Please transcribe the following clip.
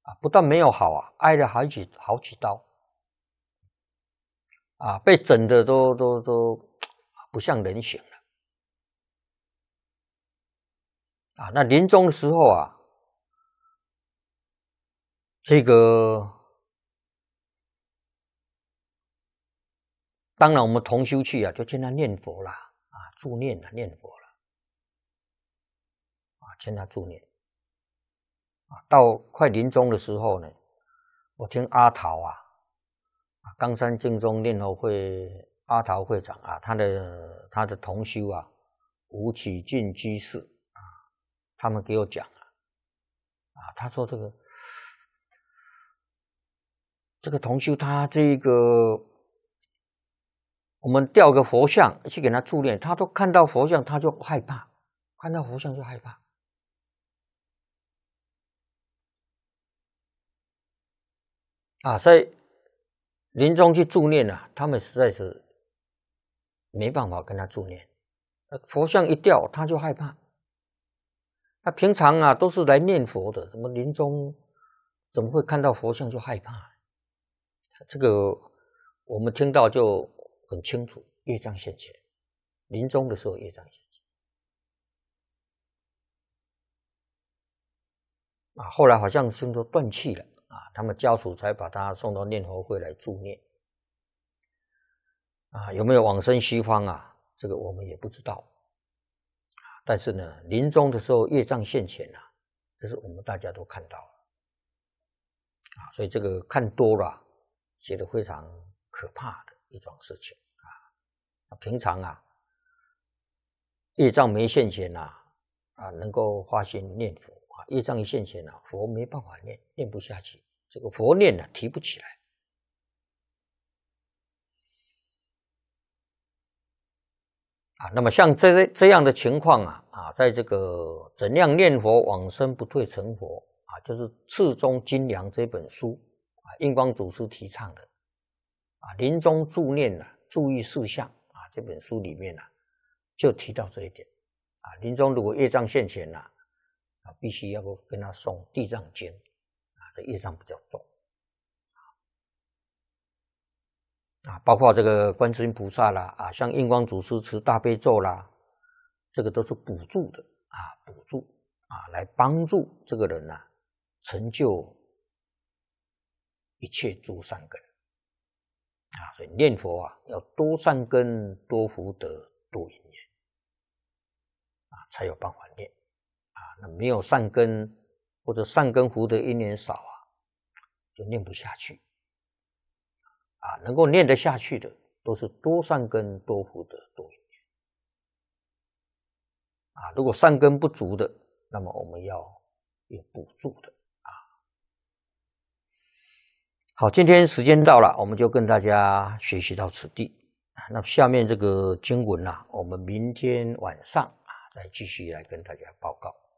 不但没有好啊，挨了好几刀被整的都不像人形了那临终的时候这个当然我们同修去就见他念佛啦助念了念佛了见他助念到快临终的时候呢，我听阿桃冈山净宗念佛会阿桃会长他的同修吴启进居士他们给我讲他说这个同修他这个我们吊个佛像去给他助念，他都看到佛像他就害怕，看到佛像就害怕所以临终去助念他们实在是没办法跟他助念，佛像一掉他就害怕。那平常都是来念佛的，怎么临终怎么会看到佛像就害怕？这个我们听到就很清楚，业障现前，临终的时候业障现前后来好像听说断气了他们家属才把他送到念佛会来助念有没有往生西方这个我们也不知道但是呢临终的时候业障现前这是我们大家都看到了所以这个看多了觉得非常可怕的一种事情平常业障没现前能够发心念佛业障一现前佛没办法念不下去，这个佛念提不起来那么像这样的情况在这个怎样念佛往生不退成佛就是《次中精良》这本书印光祖师提倡的临终助念注意事项这本书里面就提到这一点临终如果业障现前必须要跟他诵地藏经这业障比较重包括这个观世音菩萨啦像印光祖师持大悲咒啦，这个都是补助的补助来帮助这个人成就一切诸善根所以念佛要多善根多福德多因缘才有办法念那没有善根或者善根福德因缘少就念不下去能够念得下去的都是多善根多福德多因缘如果善根不足的，那么我们要有补助的好，今天时间到了，我们就跟大家学习到此地那下面这个经文我们明天晚上再继续来跟大家报告。